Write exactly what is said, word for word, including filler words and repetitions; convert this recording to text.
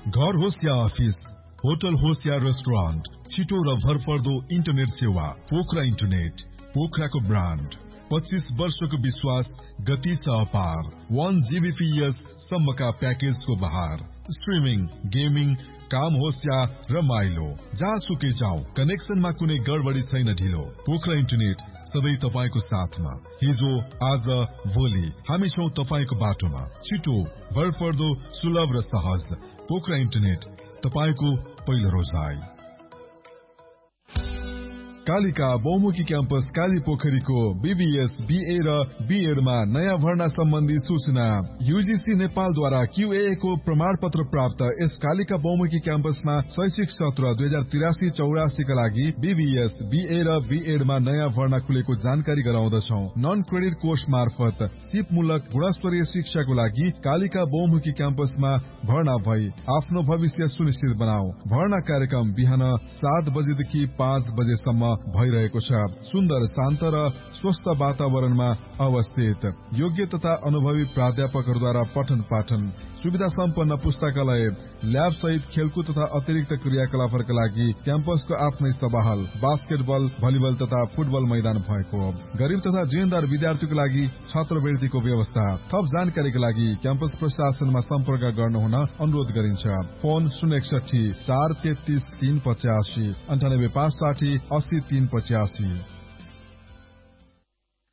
घर होस् या office, hotel होस् या रेस्टुरेन्ट, छिटो र भरपर्दो इन्टरनेट सेवा पोखरा इन्टरनेट, पोखराको ब्रान्ड। पच्चीस वर्षको विश्वास, गति छ अपार। वन जीबीपीएस सम्मका प्याकेजको बहार। स्ट्रिमिङ, गेमिङ, काम होस् या रमाइलो, जहाँ सुकै जाऊ, कनेक्सनमा कुनै गडबडी छैन ढिलो। पोखरा इन्टरनेट सधैँ तपाईको साथमा। हिजो, आज, भोलि हामी छौं तपाईको बाटोमा। छिटो, भरपर्दो, सुलभ र सहज। पोखरा इन्टरनेट, तपाईको पहिलो रोजाइ। कालिका बहुमुखी क्याम्पस काली पोखरीको बीबीएस, बीए र बीएडमा नयाँ भर्ना सम्बन्धी सूचना। यूजीसी नेपालद्वारा क्यूए को प्रमाण पत्र प्राप्त यस कालिका बहुमुखी क्याम्पसमा शैक्षिक सत्र दुई हजार तिरासी चौरासी का लागि बीबीएस, बीए र बीएडमा नयाँ भर्ना खुलेको जानकारी गराउँदछौ। नन क्रेडिट कोर्स मार्फत सिपमूलक गुणस्तरीय शिक्षाको लागि कालिका बहुमुखी क्याम्पसमा भर्ना भई आफ्नो भविष्य सुनिश्चित बनाऊ। भर्ना कार्यक्रम बिहान सात बजेदेखि पाँच बजेसम्म भइरहेको छ। सुन्दर, शान्त र स्वस्थ वातावरणमा अवस्थित, योग्य तथा अनुभवी प्राध्यापकहरूद्वारा पठन पाठन, सुविधा सम्पन्न पुस्तकालय, ल्याब सहित खेलकुद तथा अतिरिक्त क्रियाकलापहरूका लागि क्याम्पसको आफ्नै सभाहल, बास्केटबल, भलिबल तथा फुटबल मैदान भएको। गरीब तथा जीवनदार विद्यार्थीको लागि छात्रवृत्तिको व्यवस्था। थप जानकारीका लागि क्याम्पस प्रशासनमा सम्पर्क गर्नुहुन अनुरोध गरिन्छ। फोन शून्य एकसठी चार तेत्तीस तीन पचासी अन्ठानब्बे पाँच साठी अस्सी तीन पचासी।